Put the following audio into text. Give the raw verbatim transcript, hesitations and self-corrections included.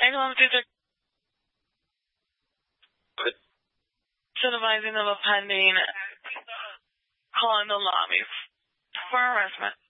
England's either supervising of a pending calling the lobby for harassment.